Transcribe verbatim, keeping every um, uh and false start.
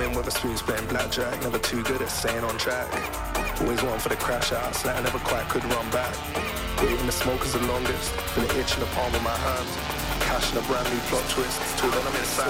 in with a spoon playing blackjack, never too good at staying on track. Always one for the crash outs that I never quite could run back. Waving the smoke is the longest, feel the itch in the palm of my hand. Cash in a brand new plot twist, till then I'm inside.